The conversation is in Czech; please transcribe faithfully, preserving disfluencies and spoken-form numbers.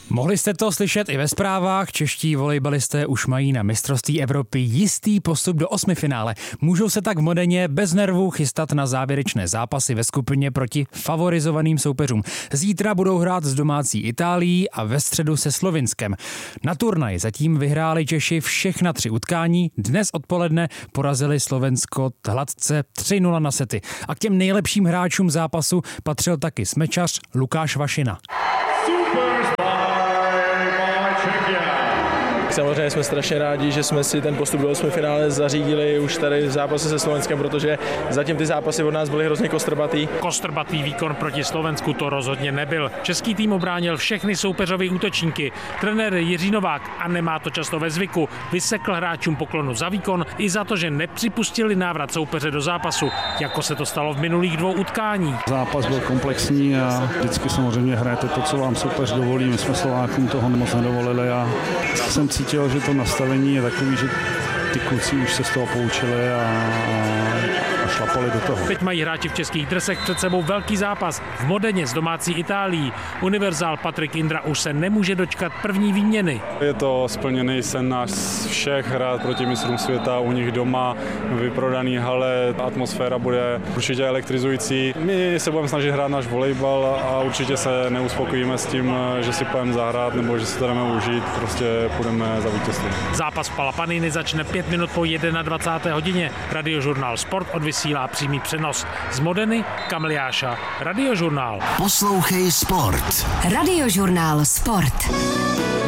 Mohli jste to slyšet i ve zprávách, čeští volejbalisté už mají na mistrovství Evropy jistý postup do osmifinále. Můžou se tak v Modeně bez nervů chystat na závěrečné zápasy ve skupině proti favorizovaným soupeřům. Zítra budou hrát s domácí Itálií a ve středu se Slovinskem. Na turnaj zatím vyhráli Češi všechna tři utkání, dnes odpoledne porazili Slovensko hladce tři nula na sety. A k těm nejlepším hráčům zápasu patřil taky smečař Lukáš Vašina. Samozřejmě jsme strašně rádi, že jsme si ten postup do osmifinále zařídili už tady v zápase se Slovenskem, protože zatím ty zápasy od nás byly hrozně kostrbatý. Kostrbatý výkon proti Slovensku to rozhodně nebyl. Český tým obránil všechny soupeřovy útočníky. Trenér Jiří Novák, a nemá to často ve zvyku, vysekl hráčům poklonu za výkon i za to, že nepřipustili návrat soupeře do zápasu, jako se to stalo v minulých dvou utkáních. Zápas byl komplexní a vždycky samozřejmě hrajete to, co vám soupeř dovolí. My jsme Slovákům toho moc nedovolili a jsem cítil, že to nastavení je takový, že ty kluci už se z toho poučili a, a šlapali do toho. Teď mají hráči v českých dresech před sebou velký zápas v Modeně s domácí Itálií. Univerzál Patrik Indra už se nemůže dočkat první výměny. Je to splněný sen nás všech hrát proti mistrům světa u nich doma, vyprodaný hale, atmosféra bude určitě elektrizující. My se budeme snažit hrát náš volejbal a určitě se neuspokojíme s tím, že si půjdeme zahrát nebo že si to jdeme užít, prostě půjdeme za vítězství. Zápas Pala Paniny začne pět minut po dvacáté jedné hodině. Radiožurnál Sport odvysílá přímý přenos z Modeny Kamiliáša. Radiožurnál. Poslouchej Sport. Radiožurnál Sport.